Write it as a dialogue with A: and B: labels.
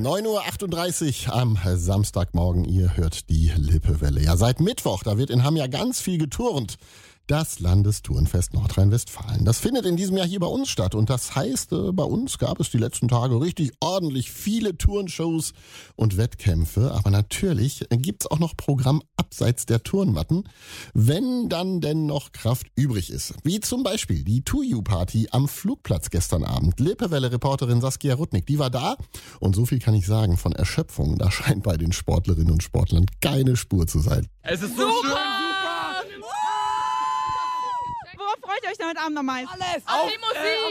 A: 9:38 Uhr am Samstagmorgen. Ihr hört die Lippewelle. Ja, seit Mittwoch, da wird in Hamm ja ganz viel geturnt. Das Landestourenfest Nordrhein-Westfalen. Das findet in diesem Jahr hier bei uns statt. Und das heißt, bei uns gab es die letzten Tage richtig ordentlich viele Turnshows und Wettkämpfe. Aber natürlich gibt's auch noch Programm abseits der Turnmatten, wenn dann denn noch Kraft übrig ist. Wie zum Beispiel die To-You-Party am Flugplatz gestern Abend. Lippewelle-Reporterin Saskia Rudnick, die war da. Und so viel kann ich sagen, von Erschöpfung, da scheint bei den Sportlerinnen und Sportlern keine Spur zu sein.
B: Es ist so schön, super!
C: Worauf freut ihr euch denn heute Abend am meisten?
B: Alles! Auf die Musik!